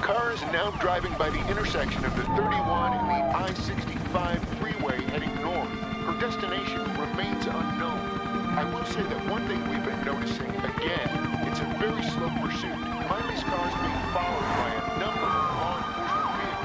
car is now driving by the intersection of the 31 and the I-65 freeway heading north. Her destination remains unknown. I will say that one thing we've been noticing, again, it's a very slow pursuit.